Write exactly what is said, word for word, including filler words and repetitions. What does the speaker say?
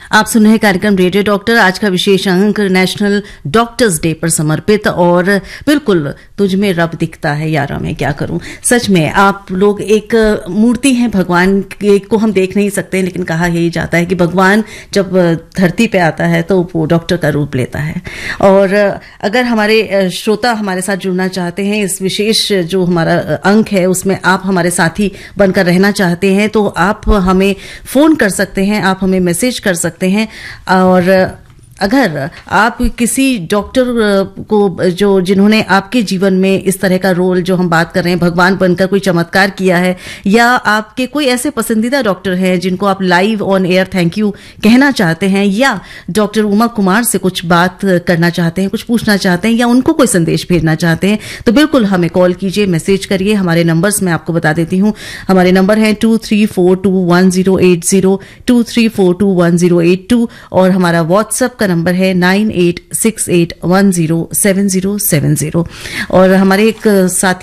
आप सुन रहे हैं कार्यक्रम रेडियो डॉक्टर। आज का विशेष अंक नेशनल डॉक्टर्स डे पर समर्पित। और बिल्कुल तुझ में रब दिखता है यारा, मैं क्या करूं। सच में आप लोग एक मूर्ति हैं भगवान को हम देख नहीं सकते, लेकिन कहा यही जाता है कि भगवान जब धरती पे आता है तो वो डॉक्टर का रूप लेता है। और अगर हमारे श्रोता हमारे साथ जुड़ना चाहते हैं, इस विशेष जो हमारा अंक है उसमें आप हमारे साथी बनकर रहना चाहते हैं, तो आप हमें फोन कर सकते हैं, आप हमें मैसेज कर सकते हैं। और अगर आप किसी डॉक्टर को जो जिन्होंने आपके जीवन में इस तरह का रोल जो हम बात कर रहे हैं भगवान बनकर कोई चमत्कार किया है, या आपके कोई ऐसे पसंदीदा डॉक्टर हैं जिनको आप live on air thank you कहना चाहते हैं, या डॉक्टर उमा कुमार से कुछ बात करना चाहते हैं, कुछ पूछना चाहते हैं, या उनको कोई संदेश भेजना चाहते हैं, तो बिल्कुल हमें कॉल कीजिए, मैसेज करिए। हमारे नंबर्स मैं आपको बता देती हूँ। हमारे नंबर हैं to three four to one zero eight zero to three four to one zero eight to और हमारा व्हाट्सएप का नंबर है nine eight six eight one zero seven zero seven zero. और हमारे एक साथी